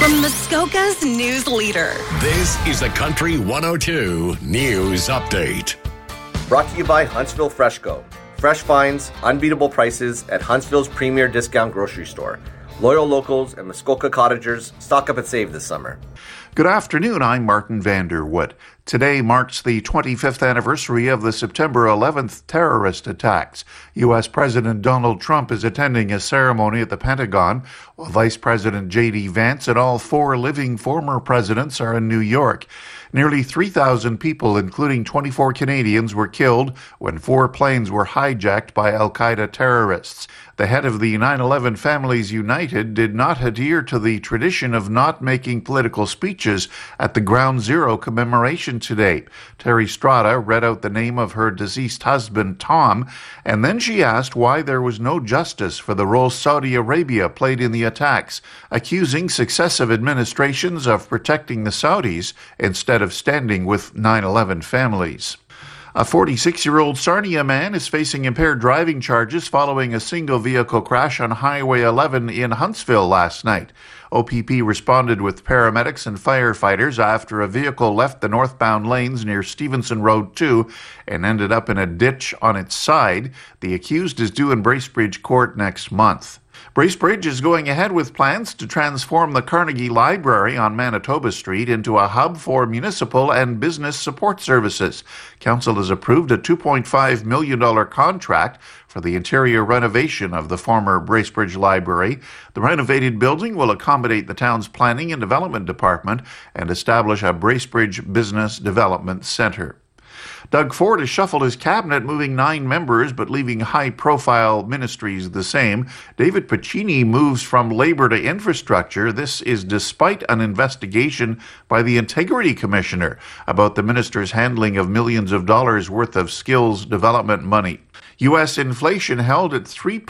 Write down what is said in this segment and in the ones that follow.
From Muskoka's news leader. This is a Country 102 News Update. Brought to you by Huntsville Freshco. Fresh finds, unbeatable prices at Huntsville's premier discount grocery store. Loyal locals and Muskoka cottagers stock up and save this summer. Good afternoon, I'm Martin Vanderwood. Today marks the 25th anniversary of the September 11th terrorist attacks. U.S. President Donald Trump is attending a ceremony at the Pentagon, while Vice President J.D. Vance and all 4 living former presidents are in New York. Nearly 3,000 people, including 24 Canadians, were killed when 4 planes were hijacked by al-Qaeda terrorists. The head of the 9/11 Families United did not adhere to the tradition of not making political speeches at the Ground Zero commemoration today. Terry Strada read out the name of her deceased husband, Tom, and then she asked why there was no justice for the role Saudi Arabia played in the attacks, accusing successive administrations of protecting the Saudis instead of standing with 9/11 families. A 46-year-old Sarnia man is facing impaired driving charges following a single-vehicle crash on Highway 11 in Huntsville last night. OPP responded with paramedics and firefighters after a vehicle left the northbound lanes near Stevenson Road 2 and ended up in a ditch on its side. The accused is due in Bracebridge Court next month. Bracebridge is going ahead with plans to transform the Carnegie Library on Manitoba Street into a hub for municipal and business support services. Council has approved a $2.5 million contract for the interior renovation of the former Bracebridge Library. The renovated building will accommodate the town's planning and development department and establish a Bracebridge Business Development Center. Doug Ford has shuffled his cabinet, moving 9 members but leaving high-profile ministries the same. David Piccini moves from labor to infrastructure. This is despite an investigation by the Integrity Commissioner about the minister's handling of millions of dollars worth of skills development money. U.S. inflation held at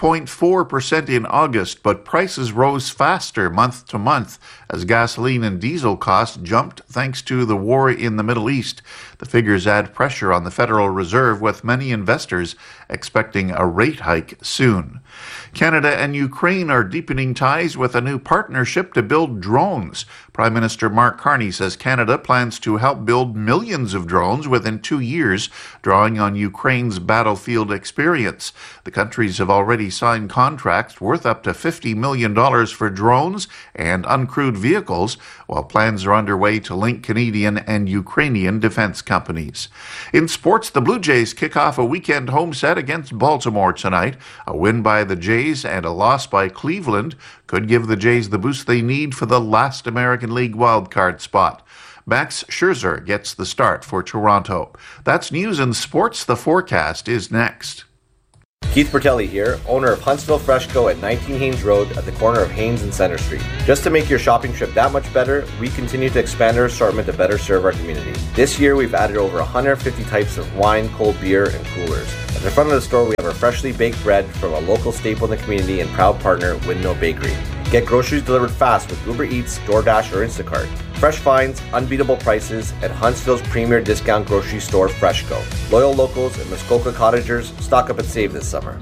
3.4% in August, but prices rose faster month to month as gasoline and diesel costs jumped thanks to the war in the Middle East. The figures add pressure on the Federal Reserve, with many investors expecting a rate hike soon. Canada and Ukraine are deepening ties with a new partnership to build drones. Prime Minister Mark Carney says Canada plans to help build millions of drones within 2 years, drawing on Ukraine's battlefield experience. The countries have already signed contracts worth up to $50 million for drones and uncrewed vehicles, while plans are underway to link Canadian and Ukrainian defense companies. In sports, the Blue Jays kick off a weekend home set against Baltimore tonight. A win by the Jays and a loss by Cleveland could give the Jays the boost they need for the last American League wildcard spot. Max Scherzer gets the start for Toronto. That's news and sports. The forecast is next. Keith Bertelli here, owner of Huntsville Freshco at 19 Haynes Road at the corner of Haynes and Center Street. Just to make your shopping trip that much better, we continue to expand our assortment to better serve our community. This year, we've added over 150 types of wine, cold beer, and coolers. At the front of the store, we have our freshly baked bread from a local staple in the community and proud partner, Windmill Bakery. Get groceries delivered fast with Uber Eats, DoorDash, or Instacart. Fresh finds, unbeatable prices at Huntsville's premier discount grocery store, Freshco. Loyal locals and Muskoka cottagers stock up and save this summer.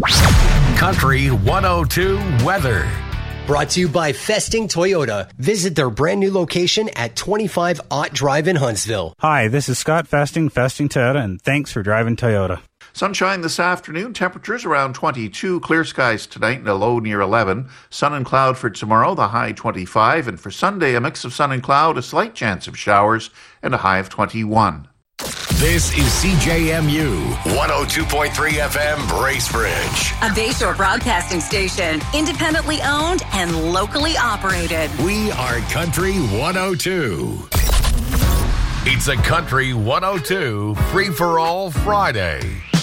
Country 102 weather. Brought to you by Festing Toyota. Visit their brand new location at 25 Ott Drive in Huntsville. Hi, this is Scott Festing Toyota, and thanks for driving Toyota. Sunshine this afternoon, temperatures around 22, clear skies tonight and a low near 11. Sun and cloud for tomorrow, the high 25. And for Sunday, a mix of sun and cloud, a slight chance of showers, and a high of 21. This is CJMU 102.3 FM Bracebridge. A Bayshore broadcasting station, independently owned and locally operated. We are Country 102. It's a Country 102 Free-for-All Friday.